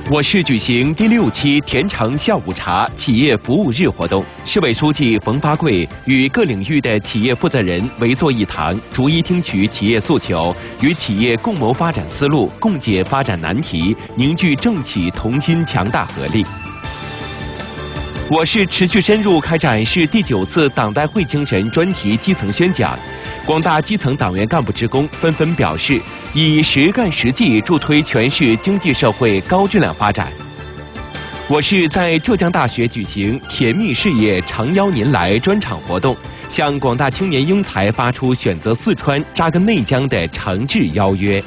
我市举行第6期田城下午茶企业服务日活动，市委书记冯发贵与各领域的企业负责人围坐一堂，逐一听取企业诉求，与企业共谋发展思路，共解发展难题，凝聚政企同心强大合力。我市持续深入开展市第9次党代会精神专题基层宣讲，广大基层党员干部职工纷纷表示，以实干实际助推全市经济社会高质量发展。我市在浙江大学举行“甜蜜事业诚邀您来”专场活动，向广大青年英才发出选择四川、扎根内江的诚挚邀约。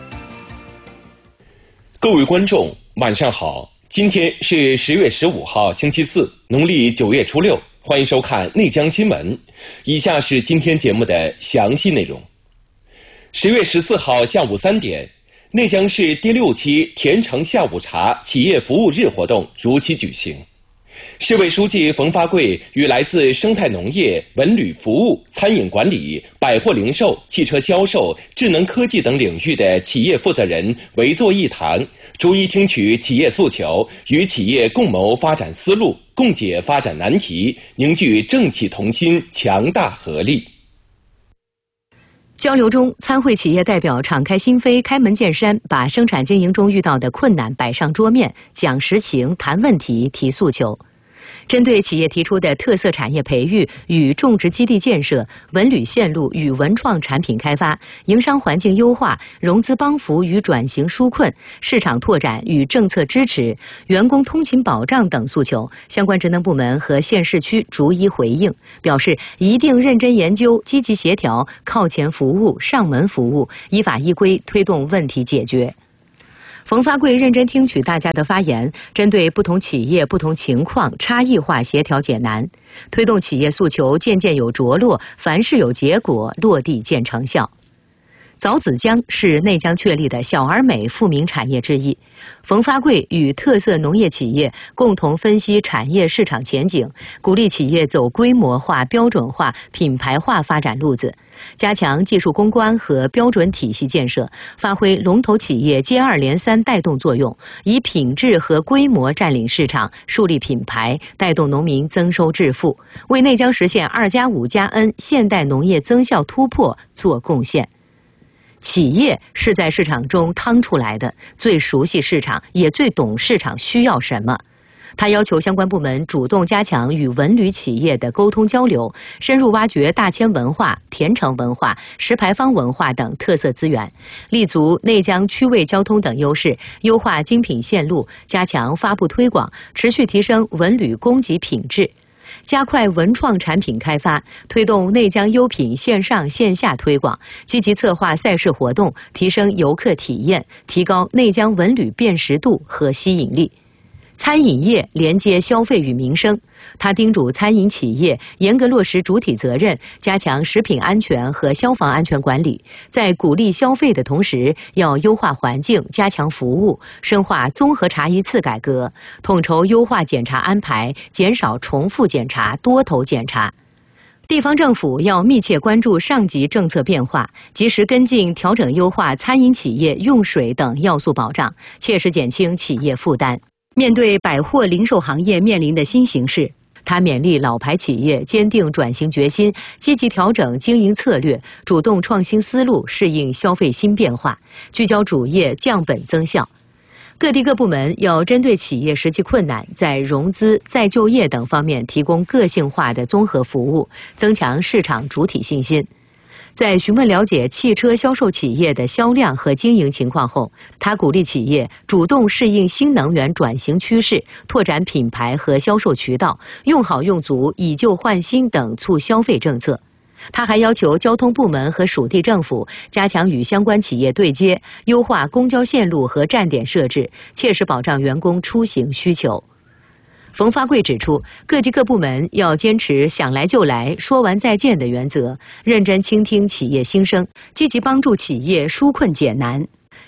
各位观众，晚上好。今天是10月15号，星期四，农历9月初6，欢迎收看内江新闻。以下是今天节目的详细内容。10月14号下午3点，内江市第6期田城下午茶企业服务日活动如期举行。市委书记冯发贵与来自生态农业、文旅服务、餐饮管理、百货零售、汽车销售、智能科技等领域的企业负责人围坐一堂，逐一听取企业诉求，与企业共谋发展思路，共解发展难题，凝聚政企同心强大合力。 交流中，参会企业代表敞开心扉、开门见山，把生产经营中遇到的困难摆上桌面，讲实情、谈问题、提诉求。针对企业提出的特色产业培育与种植基地建设、文旅线路与文创产品开发、营商环境优化、融资帮扶与转型纾困、市场拓展与政策支持、员工通勤保障等诉求，相关职能部门和县市区逐一回应，表示一定认真研究、积极协调、靠前服务、上门服务，依法依规推动问题解决。冯发贵认真听取大家的发言，针对不同企业不同情况差异化协调解难，推动企业诉求件件有着落，凡事有结果，落地见成效。枣子浆是内江确立的小而美富民产业之一。冯发贵与特色农业企业共同分析产业市场前景，鼓励企业走规模化、标准化、品牌化发展路子，加强技术攻关和标准体系建设，发挥龙头企业接二连三带动作用，以品质和规模占领市场，树立品牌，带动农民增收致富，为内江实现2+5+N 现代农业增效突破做贡献。企业是在市场中趟出来的，最熟悉市场，也最懂市场需要什么。他要求相关部门主动加强与文旅企业的沟通交流，深入挖掘大千文化、田城文化、石牌坊文化等特色资源，立足内江区位交通等优势，优化精品线路，加强发布推广，持续提升文旅供给品质。加快文创产品开发，推动内江优品线上线下推广，积极策划赛事活动，提升游客体验，提高内江文旅辨识度和吸引力。餐饮业连接消费与民生，他叮嘱餐饮企业严格落实主体责任，加强食品安全和消防安全管理，在鼓励消费的同时，要优化环境，加强服务，深化综合查一次改革，统筹优化检查安排，减少重复检查、多头检查。地方政府要密切关注上级政策变化，及时跟进调整优化餐饮企业用水等要素保障，切实减轻企业负担。面对百货零售行业面临的新形势，他勉励老牌企业坚定转型决心，积极调整经营策略，主动创新思路，适应消费新变化，聚焦主业，降本增效。各地各部门要针对企业实际困难，在融资、再就业等方面提供个性化的综合服务，增强市场主体信心。在询问了解汽车销售企业的销量和经营情况后，他鼓励企业主动适应新能源转型趋势，拓展品牌和销售渠道，用好用足以旧换新等促消费政策。他还要求交通部门和属地政府加强与相关企业对接，优化公交线路和站点设置，切实保障员工出行需求。冯发贵指出，各级各部门要坚持想来就来、说完再见的原则，认真倾听企业心声，积极帮助企业纾困解难。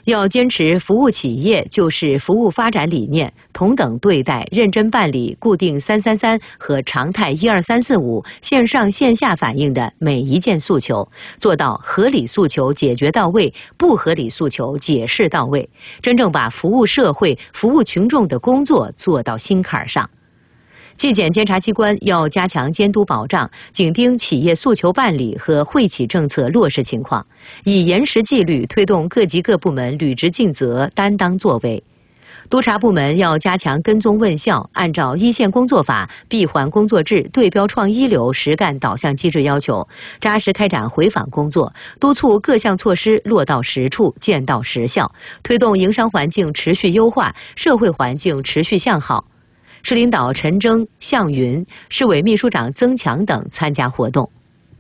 要坚持服务企业就是服务发展理念，同等对待、认真办理固定333和常态12345线上线下反映的每一件诉求，做到合理诉求解决到位，不合理诉求解释到位，真正把服务社会、服务群众的工作做到心坎上。纪检监察机关要加强监督保障，紧盯企业诉求办理和惠企政策落实情况，以严实纪律推动各级各部门履职尽责、担当作为。督查部门要加强跟踪问效，按照一线工作法、闭环工作制、对标创一流实干导向机制要求，扎实开展回访工作，督促各项措施落到实处、见到实效，推动营商环境持续优化，社会环境持续向好。市领导陈征、向云、市委秘书长曾强等参加活动。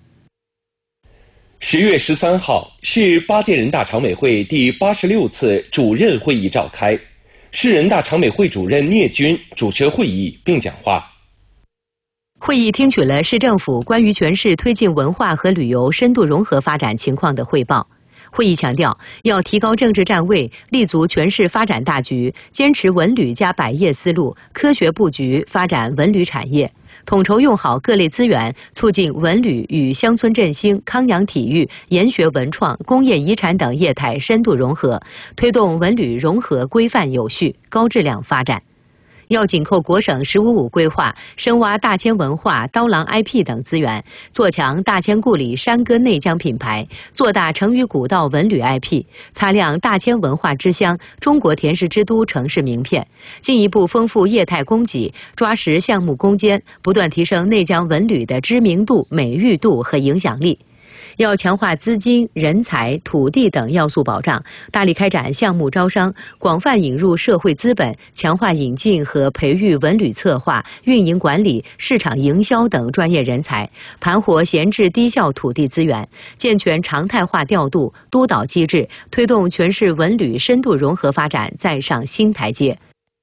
10月13号，市8届人大常委会第86次主任会议召开，市人大常委会主任聂军主持会议并讲话。 会议听取了市政府关于全市推进文化和旅游深度融合发展情况的汇报。会议强调，要提高政治站位，立足全市发展大局，坚持文旅加百业思路，科学布局发展文旅产业，统筹用好各类资源，促进文旅与乡村振兴、康养体育、研学文创、工业遗产等业态深度融合，推动文旅融合规范有序、高质量发展。要紧扣国省“15+5”规划，深挖大千文化、刀郎 IP 等资源，做强大千故里山歌内江品牌，做大成渝古道文旅 IP， 擦亮大千文化之乡、中国甜食之都城市名片，进一步丰富业态供给，抓实项目攻坚，不断提升内江文旅的知名度、美誉度和影响力。要强化资金、人才、土地等要素保障，大力开展项目招商，广泛引入社会资本，强化引进和培育文旅策划、运营管理、市场营销等专业人才，盘活闲置低效土地资源，健全常态化调度、督导机制，推动全市文旅深度融合发展再上新台阶。